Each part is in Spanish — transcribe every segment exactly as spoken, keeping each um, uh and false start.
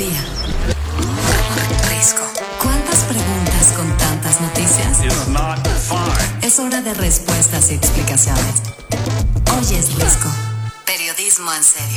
día. Risco. ¿Cuántas preguntas con tantas noticias? It's not fine. Es hora de respuestas y explicaciones. Hoy es Risco. Periodismo en serio.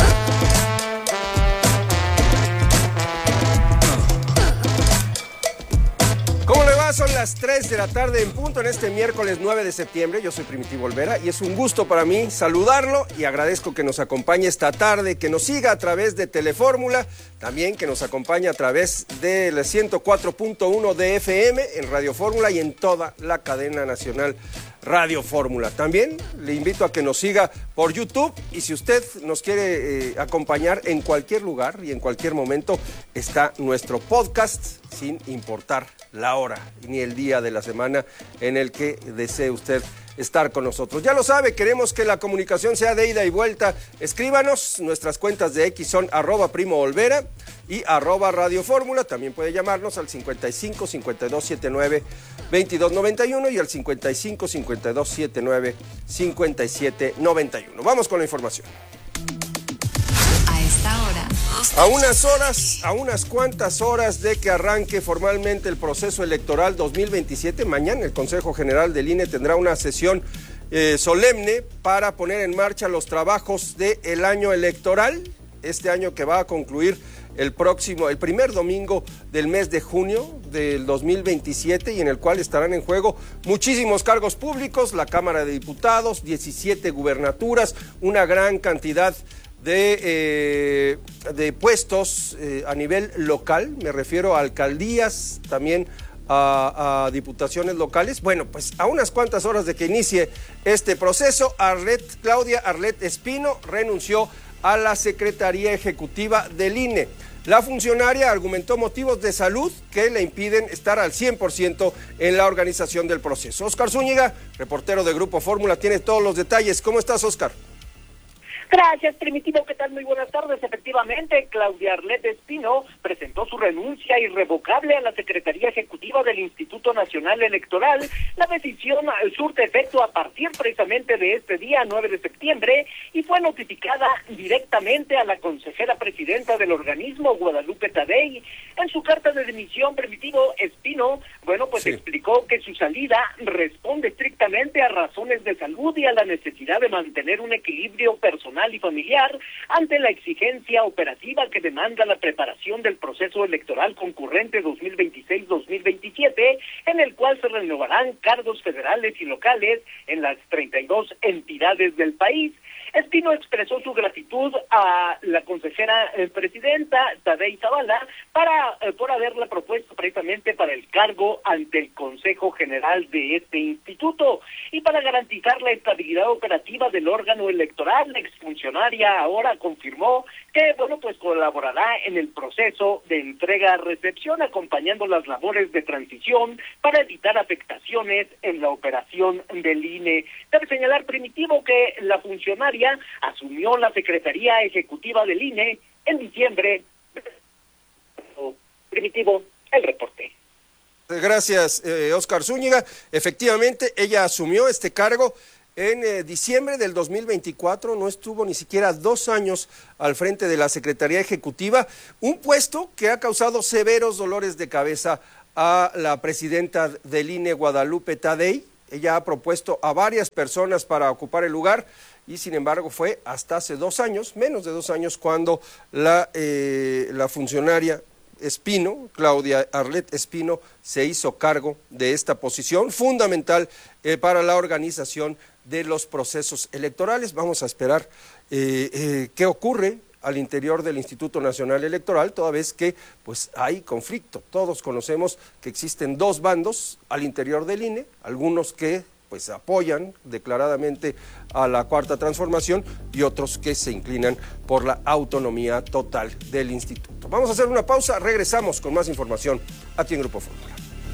¿Cómo le va? Son las tres de la tarde en punto en este miércoles nueve de septiembre. Yo soy Primitivo Olvera y es un gusto para mí saludarlo y agradezco que nos acompañe esta tarde, que nos siga a través de Telefórmula, también que nos acompañe a través del ciento cuatro punto uno de F M en Radio Fórmula y en toda la cadena nacional Radio Fórmula. También le invito a que nos siga por YouTube y si usted nos quiere eh, acompañar en cualquier lugar y en cualquier momento está nuestro podcast sin importar la hora ni el día de la semana en el que desee usted estar con nosotros. Ya lo sabe, queremos que la comunicación sea de ida y vuelta. Escríbanos, nuestras cuentas de X son arroba Primo Olvera y arroba Radio Fórmula. También puede llamarnos al cincuenta y cinco, cincuenta y dos setenta y nueve, veintidós noventa y uno y al cincuenta y cinco, cincuenta y dos setenta y nueve, cincuenta y siete noventa y uno. Vamos con la información. A esta hora. A unas horas, a unas cuantas horas de que arranque formalmente el proceso electoral dos mil veintisiete, mañana el Consejo General del I N E tendrá una sesión eh, solemne para poner en marcha los trabajos del año electoral, este año que va a concluir el próximo, el primer domingo del mes de junio del dos mil veintisiete y en el cual estarán en juego muchísimos cargos públicos, la Cámara de Diputados, diecisiete gubernaturas, una gran cantidad de, eh, de puestos eh, a nivel local, me refiero a alcaldías, también a, a diputaciones locales. Bueno, pues a unas cuantas horas de que inicie este proceso, Arlet, Claudia Arlet Espino renunció a la Secretaría Ejecutiva del I N E. La funcionaria argumentó motivos de salud que le impiden estar al cien por ciento en la organización del proceso. Óscar Zúñiga, reportero de Grupo Fórmula, tiene todos los detalles. ¿Cómo estás, Óscar? Gracias, Primitivo. ¿Qué tal? Muy buenas tardes. Efectivamente, Claudia Arlet Espino presentó su renuncia irrevocable a la Secretaría Ejecutiva del Instituto Nacional Electoral. La decisión surte efecto a partir precisamente de este día, nueve de septiembre, y fue notificada directamente a la consejera presidenta del organismo, Guadalupe Tadei. En su carta de dimisión, Primitivo, Espino, bueno, pues sí. explicó que su salida responde estrictamente a razones de salud y a la necesidad de mantener un equilibrio personal y familiar ante la exigencia operativa que demanda la preparación del proceso electoral concurrente dos mil veintiséis dos mil veintisiete, en el cual se renovarán cargos federales y locales en las treinta y dos entidades del país. Espino expresó su gratitud a la consejera eh, presidenta Tadei Zavala para eh, por haberla propuesto precisamente para el cargo ante el Consejo General de este instituto y para garantizar la estabilidad operativa del órgano electoral. La exfuncionaria ahora confirmó que bueno pues colaborará en el proceso de entrega-recepción acompañando las labores de transición para evitar afectaciones en la operación del I N E. Debe señalar, Primitivo, que la funcionaria asumió la Secretaría Ejecutiva del I N E en diciembre. Primitivo, el reporte. Gracias, eh, Óscar Zúñiga. Efectivamente, ella asumió este cargo en eh, diciembre del dos mil veinticuatro, no estuvo ni siquiera dos años al frente de la Secretaría Ejecutiva, un puesto que ha causado severos dolores de cabeza a la presidenta del I N E, Guadalupe Tadei. Ella ha propuesto a varias personas para ocupar el lugar y sin embargo fue hasta hace dos años, menos de dos años, cuando la, eh, la funcionaria Espino, Claudia Arlet Espino, se hizo cargo de esta posición fundamental eh, para la organización de los procesos electorales. Vamos a esperar eh, eh, qué ocurre al interior del Instituto Nacional Electoral, toda vez que pues hay conflicto. Todos conocemos que existen dos bandos al interior del I N E, algunos que pues apoyan declaradamente a la Cuarta Transformación y otros que se inclinan por la autonomía total del instituto. Vamos a hacer una pausa, regresamos con más información aquí en Grupo Fórmula.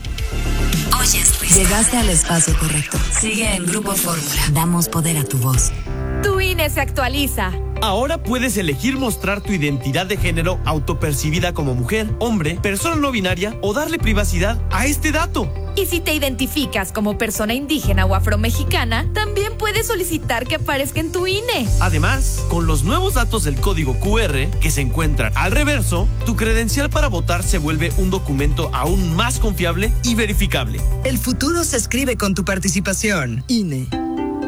Llegaste al espacio correcto. Sigue en Grupo Fórmula. Damos poder a tu voz. Tu I N E se actualiza. Ahora puedes elegir mostrar tu identidad de género autopercibida como mujer, hombre, persona no binaria o darle privacidad a este dato. Y si te identificas como persona indígena o afromexicana, también puedes solicitar que aparezca en tu I N E. Además, con los nuevos datos del código Q R que se encuentran al reverso, tu credencial para votar se vuelve un documento aún más confiable y verificable. El futuro se escribe con tu participación. I N E.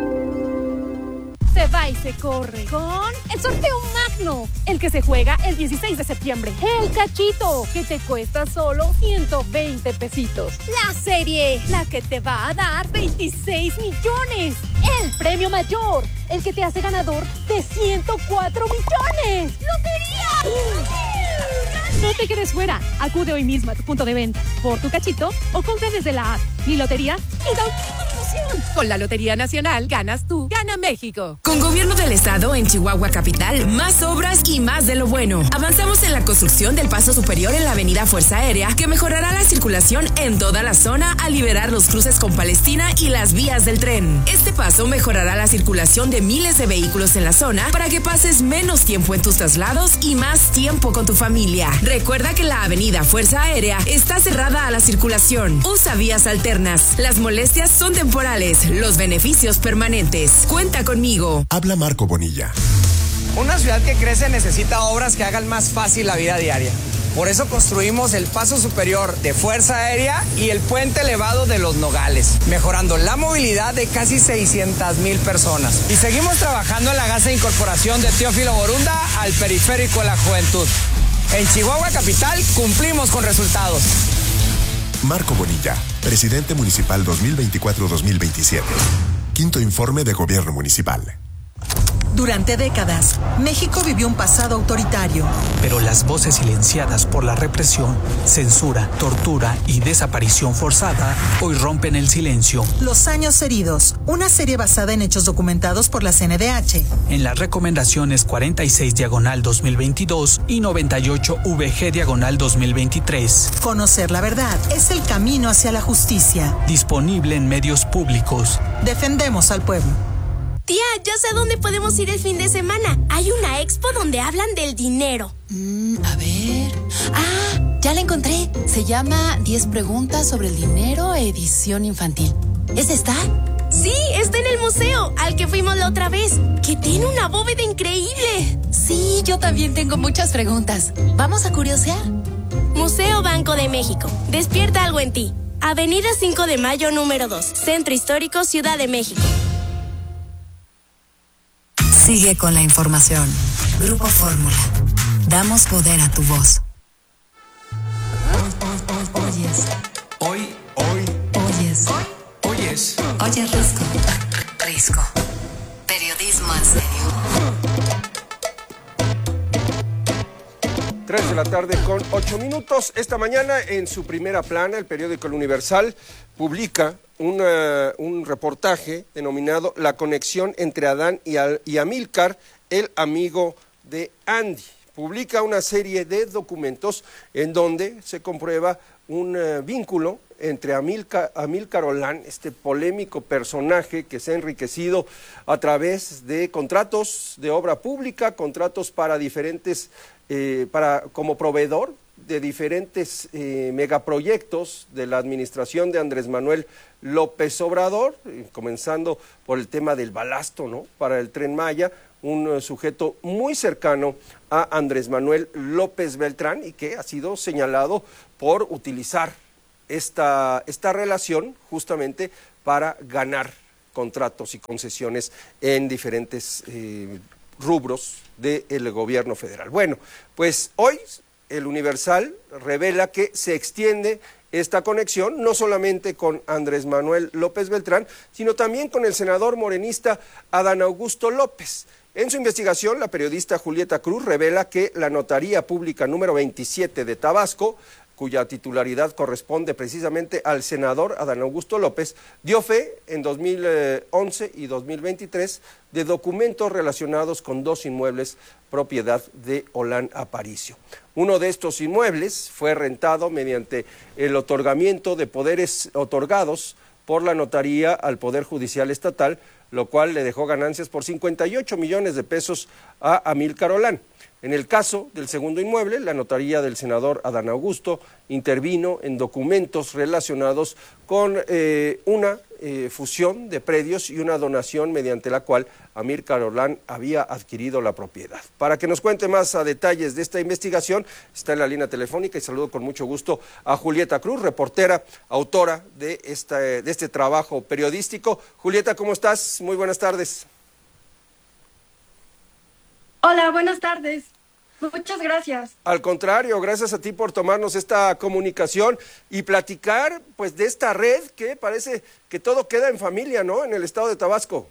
Se va y se corre con el sorteo magno, el que se juega el dieciséis de septiembre. El cachito, que te cuesta solo ciento veinte pesitos. La serie, la que te va a dar veintiséis millones. El premio mayor, el que te hace ganador de ciento cuatro millones. ¡Lotería! No te quedes fuera. Acude hoy mismo a tu punto de venta por tu cachito o compra desde la app Mi Lotería y da una promoción. Con la Lotería Nacional ganas tú, gana México. Con Gobierno del Estado en Chihuahua Capital, más obras y más de lo bueno. Avanzamos en la construcción del paso superior en la avenida Fuerza Aérea, que mejorará la circulación en toda la zona al liberar los cruces con Palestina y las vías del tren. Este paso mejorará la circulación de miles de vehículos en la zona para que pases menos tiempo en tus traslados y más tiempo con tu familia. Recuerda que la avenida Fuerza Aérea está cerrada a la circulación. Usa vías alternas. Las molestias son temporales, los beneficios permanentes. Cuenta conmigo. Habla Marco Bonilla. Una ciudad que crece necesita obras que hagan más fácil la vida diaria. Por eso construimos el paso superior de Fuerza Aérea y el puente elevado de Los Nogales, mejorando la movilidad de casi seiscientas mil personas. Y seguimos trabajando en la gas de incorporación de Teófilo Borunda al periférico de la juventud. En Chihuahua Capital cumplimos con resultados. Marco Bonilla, presidente municipal dos mil veinticuatro a dos mil veintisiete. Quinto informe de gobierno municipal. Durante décadas, México vivió un pasado autoritario. Pero las voces silenciadas por la represión, censura, tortura y desaparición forzada hoy rompen el silencio. Los años heridos, una serie basada en hechos documentados por la C N D H. En las recomendaciones cuarenta y seis diagonal dos mil veintidós y noventa y ocho V G diagonal dos mil veintitrés. Conocer la verdad es el camino hacia la justicia. Disponible en medios públicos. Defendemos al pueblo. Tía, ya sé a dónde podemos ir el fin de semana. Hay una expo donde hablan del dinero. Mm, a ver... Ah, ya la encontré. Se llama diez preguntas sobre el dinero, edición infantil. ¿Es esta? Sí, está en el museo, al que fuimos la otra vez, que tiene una bóveda increíble. Sí, yo también tengo muchas preguntas. ¿Vamos a curiosear? Museo Banco de México. Despierta algo en ti. Avenida cinco de mayo, número dos. Centro Histórico, Ciudad de México. Sigue con la información. Grupo Fórmula. Damos poder a tu voz. Oyes. Hoy, hoy. Oyes. Hoy. Oyes. Oyes Risco. Risco. Periodismo en serio. tres de la tarde con ocho minutos. Esta mañana en su primera plana, el periódico El Universal publica una, un reportaje denominado La conexión entre Adán y, Al, y Amílcar, el amigo de Andy. Publica una serie de documentos en donde se comprueba un uh, vínculo entre Amílcar, Amílcar Olán, este polémico personaje que se ha enriquecido a través de contratos de obra pública, contratos para diferentes, eh, para como proveedor de diferentes eh, megaproyectos de la administración de Andrés Manuel López Obrador, eh, comenzando por el tema del balasto, ¿no?, para el Tren Maya, un uh, sujeto muy cercano a Andrés Manuel López Beltrán y que ha sido señalado por utilizar esta, esta relación justamente para ganar contratos y concesiones en diferentes eh, rubros del gobierno federal. Bueno, pues hoy el Universal revela que se extiende esta conexión no solamente con Andrés Manuel López Beltrán, sino también con el senador morenista Adán Augusto López. En su investigación, la periodista Julieta Cruz revela que la Notaría Pública número veintisiete de Tabasco, cuya titularidad corresponde precisamente al senador Adán Augusto López, dio fe en dos mil once y dos mil veintitrés de documentos relacionados con dos inmuebles propiedad de Olán Aparicio. Uno de estos inmuebles fue rentado mediante el otorgamiento de poderes otorgados por la notaría al Poder Judicial Estatal, lo cual le dejó ganancias por cincuenta y ocho millones de pesos a Amílcar Olán. En el caso del segundo inmueble, la notaría del senador Adán Augusto intervino en documentos relacionados con eh, una eh, fusión de predios y una donación mediante la cual Amílcar Olán había adquirido la propiedad. Para que nos cuente más a detalles de esta investigación, está en la línea telefónica y saludo con mucho gusto a Julieta Cruz, reportera, autora de, esta, de este trabajo periodístico. Julieta, ¿cómo estás? Muy buenas tardes. Hola, buenas tardes. Muchas gracias. Al contrario, gracias a ti por tomarnos esta comunicación y platicar pues de esta red que parece que todo queda en familia, ¿no? En el estado de Tabasco.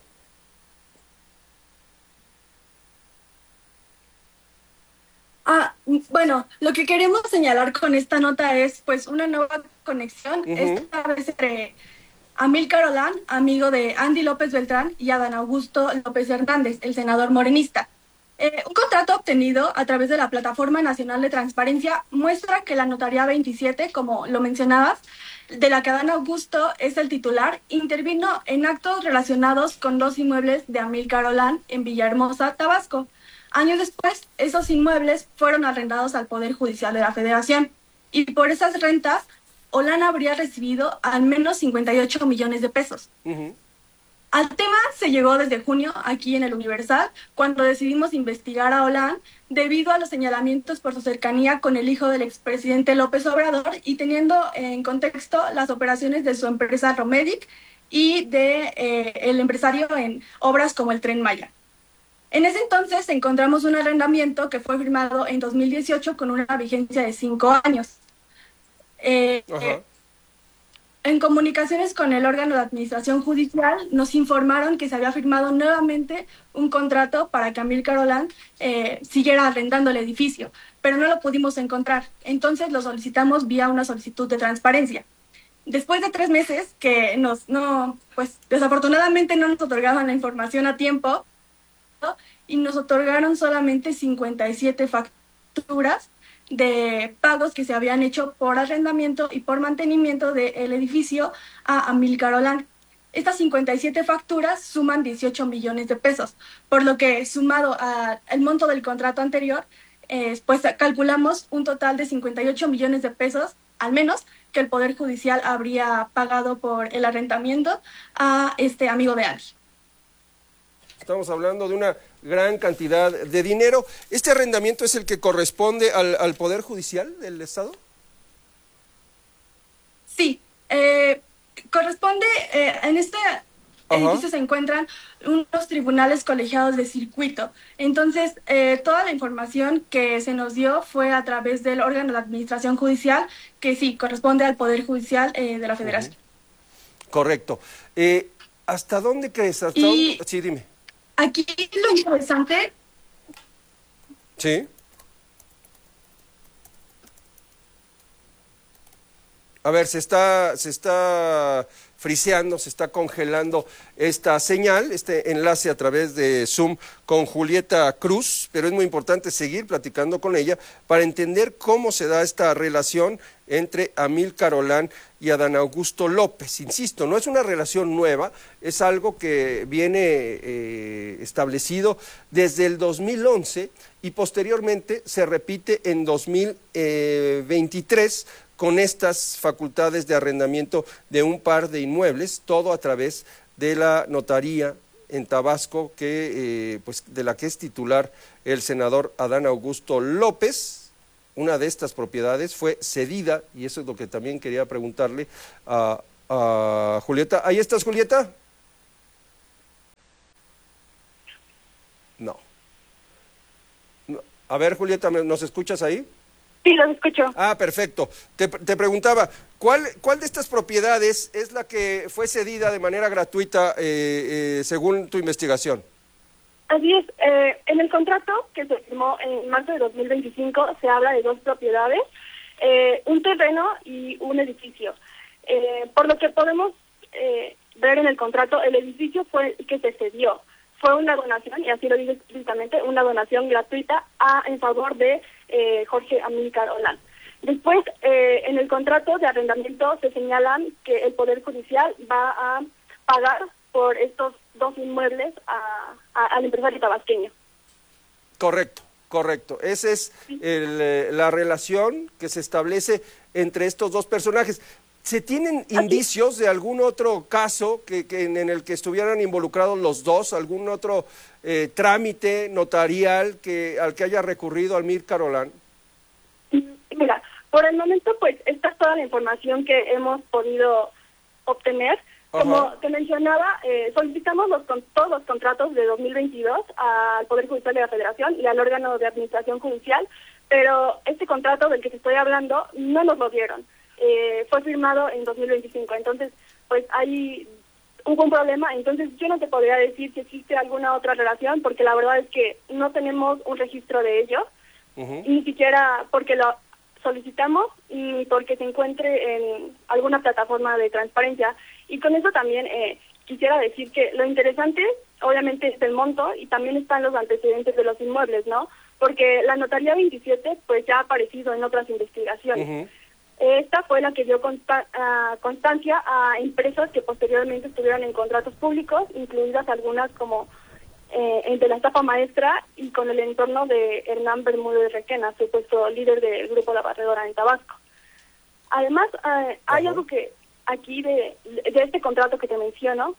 Ah, bueno, lo que queremos señalar con esta nota es pues una nueva conexión, uh-huh. esta vez entre Amílcar Olán, amigo de Andy López Beltrán, y Adán Augusto López Hernández, el senador morenista. Eh, un contrato obtenido a través de la Plataforma Nacional de Transparencia muestra que la Notaría veintisiete, como lo mencionabas, de la que Adán Augusto es el titular, intervino en actos relacionados con dos inmuebles de Amílcar Olán en Villahermosa, Tabasco. Años después, esos inmuebles fueron arrendados al Poder Judicial de la Federación y por esas rentas, Olán habría recibido al menos cincuenta y ocho millones de pesos. Uh-huh. Al tema se llegó desde junio aquí en el Universal, cuando decidimos investigar a Olán debido a los señalamientos por su cercanía con el hijo del expresidente López Obrador y teniendo en contexto las operaciones de su empresa Romedic y de eh, el empresario en obras como el Tren Maya. En ese entonces encontramos un arrendamiento que fue firmado en dos mil dieciocho con una vigencia de cinco años. Eh, eh, en comunicaciones con el órgano de administración judicial nos informaron que se había firmado nuevamente un contrato para que Amílcar Olán eh, siguiera arrendando el edificio, pero no lo pudimos encontrar. Entonces lo solicitamos vía una solicitud de transparencia. Después de tres meses que nos, no, pues desafortunadamente no nos otorgaban la información a tiempo, y nos otorgaron solamente cincuenta y siete facturas de pagos que se habían hecho por arrendamiento y por mantenimiento del edificio a Amílcar Olán. Estas cincuenta y siete facturas suman dieciocho millones de pesos, por lo que sumado al monto del contrato anterior, eh, pues calculamos un total de cincuenta y ocho millones de pesos, al menos, que el Poder Judicial habría pagado por el arrendamiento a este amigo de Andy. Estamos hablando de una gran cantidad de dinero. ¿Este arrendamiento es el que corresponde al, al Poder Judicial del Estado? Sí, eh, corresponde, eh, en este edificio se encuentran unos tribunales colegiados de circuito. Entonces, eh, toda la información que se nos dio fue a través del órgano de administración judicial, que sí, corresponde al Poder Judicial eh, de la Federación. Uh-huh. Correcto. Eh, ¿Hasta dónde crees? ¿Hasta y... dónde? Sí, dime. Aquí lo interesante... Sí. A ver, se está, se está friseando, se está congelando esta señal, este enlace a través de Zoom con Julieta Cruz, pero es muy importante seguir platicando con ella para entender cómo se da esta relación entre Amílcar Olán y Adán Augusto López. Insisto, no es una relación nueva, es algo que viene eh, establecido desde el dos mil once y posteriormente se repite en dos mil veintitrés con estas facultades de arrendamiento de un par de inmuebles, todo a través de la notaría en Tabasco, que, eh, pues, de la que es titular el senador Adán Augusto López. Una de estas propiedades fue cedida, y eso es lo que también quería preguntarle a, a Julieta. ¿Ahí estás, Julieta? No. no. A ver, Julieta, ¿nos escuchas ahí? Sí, los escucho. Ah, perfecto. Te, te preguntaba, ¿cuál, ¿cuál de estas propiedades es la que fue cedida de manera gratuita eh, eh, según tu investigación? Así es, eh, en el contrato que se firmó en marzo de dos mil veinticinco se habla de dos propiedades, eh, un terreno y un edificio. Eh, por lo que podemos eh, ver en el contrato, el edificio fue el que se cedió. Fue una donación, y así lo dice explícitamente, una donación gratuita a, en favor de eh, Jorge Amílcar Olán. Después, eh, en el contrato de arrendamiento se señalan que el Poder Judicial va a pagar por estos dos inmuebles a, a, al empresario tabasqueño. Correcto, correcto. Esa es el, la relación que se establece entre estos dos personajes. ¿Se tienen indicios de algún otro caso que, que en, en el que estuvieran involucrados los dos, algún otro eh, trámite notarial que al que haya recurrido Amílcar Carolán? Mira, por el momento, pues, esta es toda la información que hemos podido obtener. Como Ajá. te mencionaba, eh, solicitamos los, con, todos los contratos de dos mil veintidós al Poder Judicial de la Federación y al órgano de administración judicial, pero este contrato del que te estoy hablando no nos lo dieron. Eh, fue firmado en dos mil veinticinco, entonces pues ahí hubo un problema. Entonces yo no te podría decir si existe alguna otra relación, porque la verdad es que no tenemos un registro de ello, uh-huh. ni siquiera porque lo solicitamos y porque se encuentre en alguna plataforma de transparencia. Y con eso también eh, quisiera decir que lo interesante obviamente es el monto y también están los antecedentes de los inmuebles, ¿no? Porque la notaría veintisiete pues ya ha aparecido en otras investigaciones. Uh-huh. Esta fue la que dio consta uh, constancia a empresas que posteriormente estuvieron en contratos públicos, incluidas algunas como eh, de la estafa maestra y con el entorno de Hernán Bermúdez Requena, supuesto líder del Grupo La Barredora en Tabasco. Además, uh, hay algo que aquí de, de este contrato que te menciono,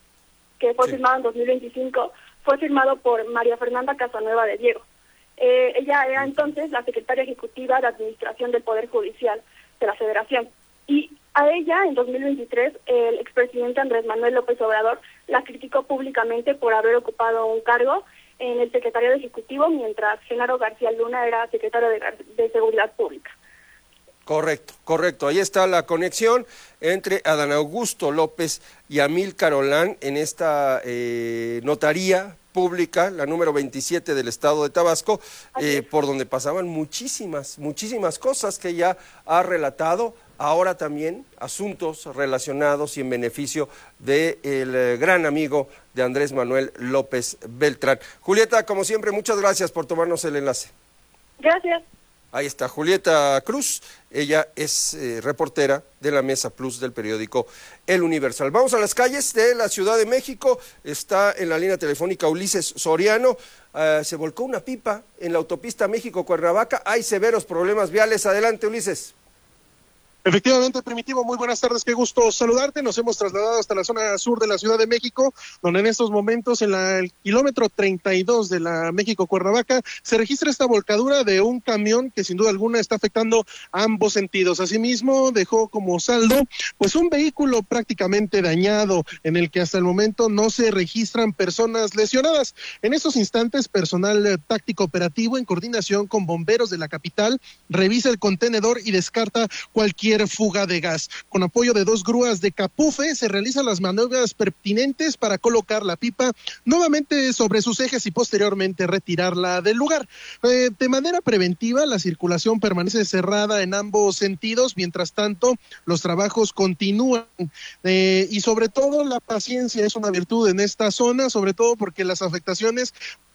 que fue sí. firmado en dos mil veinticinco, fue firmado por María Fernanda Casanueva de Diego. Eh, ella era entonces la secretaria ejecutiva de Administración del Poder Judicial de la Federación. Y a ella, en dos mil veintitrés, el expresidente Andrés Manuel López Obrador la criticó públicamente por haber ocupado un cargo en el Secretariado Ejecutivo, mientras Genaro García Luna era secretario de, de Seguridad Pública. Correcto, correcto. Ahí está la conexión entre Adán Augusto López y Amílcar Carolán en esta eh, notaría pública, la número veintisiete del estado de Tabasco, eh, por donde pasaban muchísimas, muchísimas cosas que ya ha relatado, ahora también asuntos relacionados y en beneficio del de gran amigo de Andrés Manuel López Beltrán. Julieta, como siempre, muchas gracias por tomarnos el enlace. Gracias. Ahí está Julieta Cruz, ella es eh, reportera de la Mesa Plus del periódico El Universal. Vamos a las calles de la Ciudad de México, está en la línea telefónica Ulises Soriano, uh, se volcó una pipa en la autopista México-Cuernavaca, hay severos problemas viales. Adelante, Ulises. Efectivamente, Primitivo, muy buenas tardes, qué gusto saludarte. Nos hemos trasladado hasta la zona sur de la Ciudad de México, donde en estos momentos, en la, el kilómetro treinta y dos de la México-Cuernavaca, se registra esta volcadura de un camión que sin duda alguna está afectando a ambos sentidos. Asimismo, dejó como saldo pues un vehículo prácticamente dañado, en el que hasta el momento no se registran personas lesionadas. En estos instantes, personal eh, táctico operativo, en coordinación con bomberos de la capital, revisa el contenedor y descarta cualquier fuga de gas. Con apoyo de dos grúas de Capufe se realizan las maniobras pertinentes para colocar la pipa nuevamente sobre sus ejes y posteriormente retirarla del lugar. Eh, de manera preventiva, la circulación permanece cerrada en ambos sentidos. Mientras tanto, los trabajos continúan eh, y sobre todo la paciencia es una virtud en esta zona, sobre todo porque las afectaciones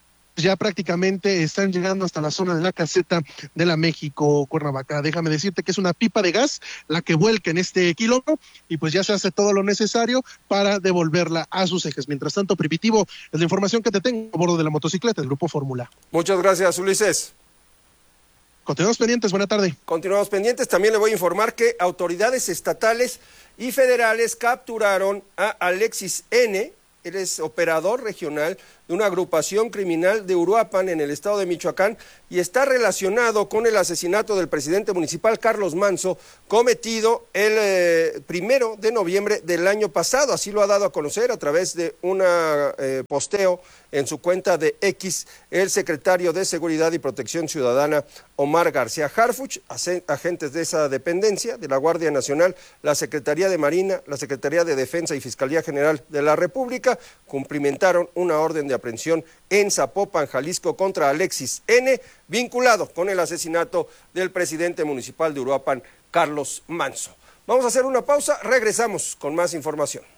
ya prácticamente están llegando hasta la zona de la caseta de la México-Cuernavaca. Déjame decirte que es una pipa de gas la que vuelca en este kilómetro y pues ya se hace todo lo necesario para devolverla a sus ejes. Mientras tanto, Primitivo, es la información que te tengo a bordo de la motocicleta del Grupo Fórmula. Muchas gracias, Ulises. Continuamos pendientes, buena tarde. Continuamos pendientes, también le voy a informar que autoridades estatales y federales capturaron a Alexis N., él es operador regional de una agrupación criminal de Uruapan en el estado de Michoacán y está relacionado con el asesinato del presidente municipal Carlos Manso, cometido el eh, primero de noviembre del año pasado. Así lo ha dado a conocer a través de un eh, posteo en su cuenta de X el secretario de Seguridad y Protección Ciudadana Omar García Harfuch. Agentes de esa dependencia, de la Guardia Nacional, la Secretaría de Marina, la Secretaría de Defensa y Fiscalía General de la República cumplimentaron una orden de aprehensión en Zapopan, Jalisco, contra Alexis N., vinculado con el asesinato del presidente municipal de Uruapan, Carlos Manso. Vamos a hacer una pausa, regresamos con más información.